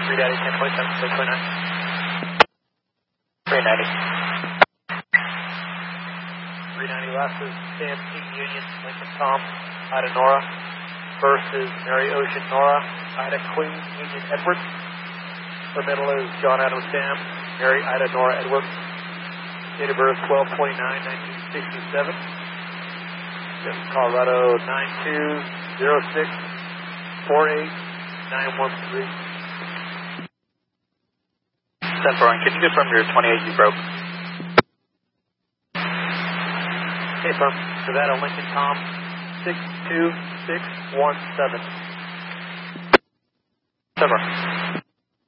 3 Daddy 10.7, 6.9. 390. 390 last is Sam King Union, Lincoln Tom, Ida Nora. First is Mary Ocean Nora, Ida Queen Union Edward. The middle is John Adam Sam, Mary Ida Nora Edward. Date of birth 12/29/1967. Colorado 920648 913. 10-4, can you confirm your 28 you broke? Okay, firm. Savannah Lincoln Tom 62617. 10-4.